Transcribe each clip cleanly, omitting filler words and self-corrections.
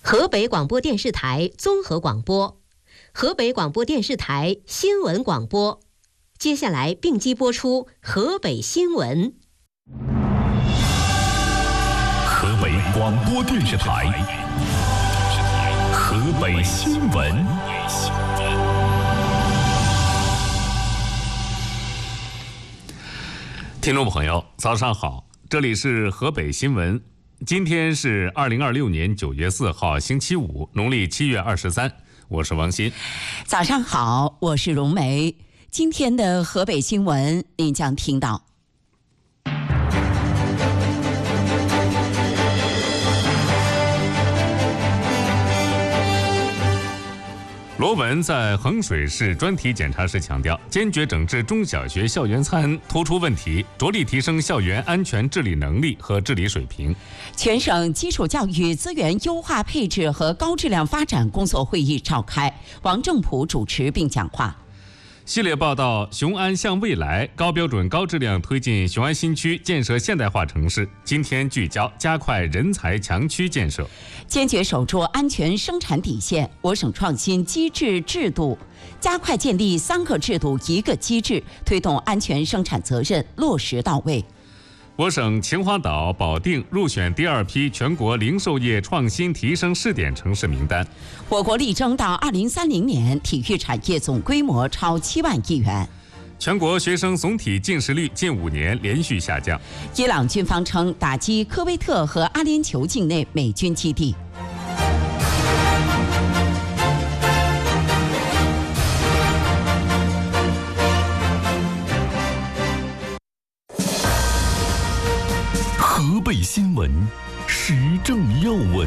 河北广播电视台综合广播，河北广播电视台新闻广播。接下来并机播出河北新闻。 河北广播电视台河北新闻。听众朋友，早上好，这里是河北新闻。今天是2026年9月4号，星期五，农历7月23，我是王鑫。 早上好，我是荣梅。今天的河北新闻，您将听到。 罗文在衡水市专题检查时强调，坚决整治中小学校园餐突出问题，着力提升校园安全治理能力和治理水平。 全省基础教育资源优化配置和高质量发展工作会议召开，王正普主持并讲话。 系列报道雄安向未来，高标准高质量推进雄安新区建设现代化城市。今天聚焦加快人才强区建设， 坚决守住安全生产底线。我省创新机制制度，加快建立3个制度1个机制，推动安全生产责任落实到位。 我省秦皇岛、保定入选第2批全国零售业创新提升试点城市名单。 我国力争到2030年体育产业总规模超7万亿元。 全国学生总体进食率近5年连续下降。 伊朗军方称打击科威特和阿联酋境内美军基地。 河北新闻，时政要闻。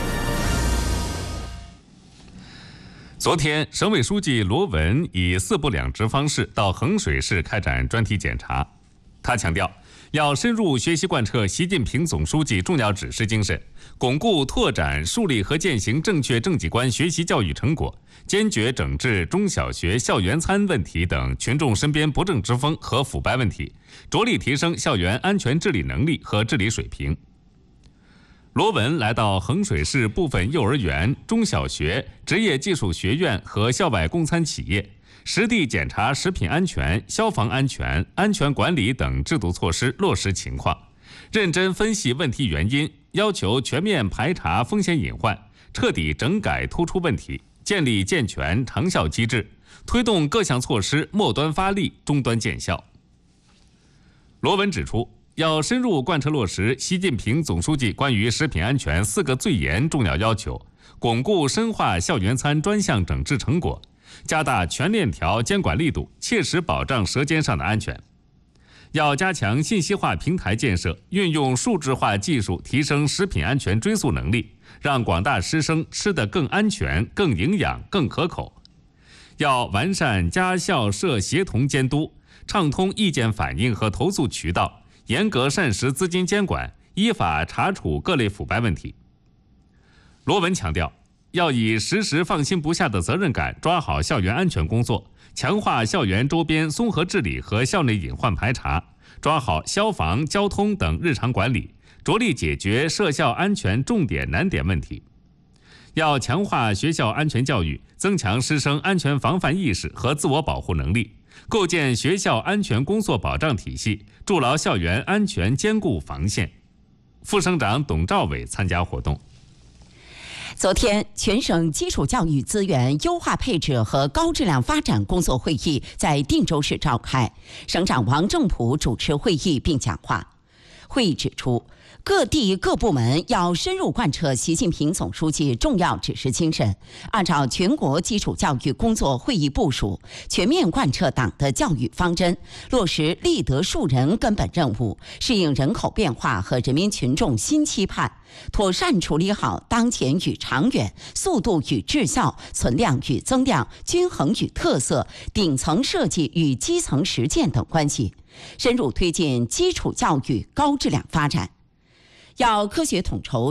昨天，省委书记罗文以4部2职方式到衡水市开展专题检查。他强调，要深入学习贯彻习近平总书记重要指示精神，巩固拓展树立和践行正确正绩观学习教育成果，坚决整治中小学校园餐问题等群众身边不正之风和腐败问题，着力提升校园安全治理能力和治理水平。罗文来到衡水市部分幼儿园、中小学、职业技术学院和校外供餐企业，实地检查食品安全、消防安全、安全管理等制度措施落实情况，认真分析问题原因，要求全面排查风险隐患，彻底整改突出问题，建立健全长效机制，推动各项措施末端发力，终端见效。罗文指出，要深入贯彻落实习近平总书记关于食品安全4个最严重要要求，巩固深化校园餐专项整治成果，加大全链条监管力度，切实保障舌尖上的安全。要加强信息化平台建设，运用数字化技术提升食品安全追溯能力，让广大师生吃得更安全、更营养、更可口。要完善家校社协同监督，畅通意见反映和投诉渠道，严格膳食资金监管，依法查处各类腐败问题。罗文强调，要以时时放心不下的责任感抓好校园安全工作，强化校园周边综合治理和校内隐患排查，抓好消防、交通等日常管理，着力解决社校安全重点难点问题。要强化学校安全教育，增强师生安全防范意识和自我保护能力，构建学校安全工作保障体系，筑牢校园安全坚固防线。副省长董兆伟参加活动。 昨天，全省基础教育资源优化配置和高质量发展工作会议在定州市召开，省长王正普主持会议并讲话。会议指出，各地各部门要深入贯彻习近平总书记重要指示精神，按照全国基础教育工作会议部署，全面贯彻党的教育方针，落实立德树人根本任务，适应人口变化和人民群众新期盼，妥善处理好当前与长远、速度与质效、存量与增量、均衡与特色、顶层设计与基层实践等关系，深入推进基础教育高质量发展。要科学统筹